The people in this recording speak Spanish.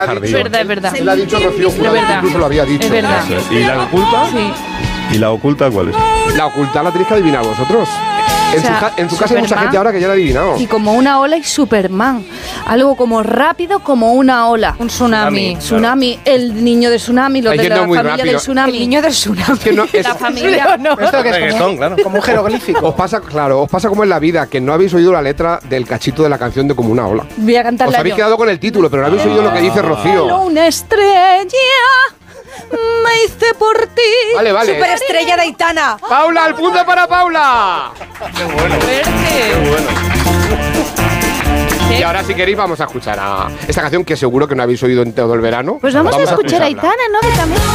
jardín. Es verdad. Él ha dicho Rocío Jurado, incluso lo había dicho. Es verdad. ¿Y la oculta? Sí. ¿Y la oculta cuál es? La oculta la tenéis que adivinar vosotros. O sea, En su casa hay mucha Superman. gente ahora que ya la ha adivinado. Y como una ola y Superman. Algo como rápido como una ola. Un tsunami. Tsunami, el niño de Tsunami, los Está de la yendo muy familia rápido. del Tsunami. El niño del tsunami. Que no, es- La familia. Esto que es Reggaetón, claro. como un jeroglífico. os pasa como en la vida, que no habéis oído la letra del cachito de la canción de Como una ola. Voy a Os cantarla habéis yo. quedado con el título, pero no habéis oído lo que dice Rocío. Una estrella me hice por ti. Vale, vale. Superestrella de Aitana. ¡Paula, el punto para Paula! Y ahora, si queréis, vamos a escuchar a esta canción que seguro que no habéis oído en todo el verano. Pues vamos a escuchar a escucharla. Aitana, ¿no? Que también